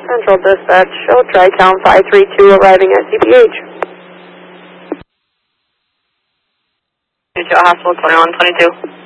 Central Dispatch, show Tri-Town 532 arriving at CPH. Hospital 2122.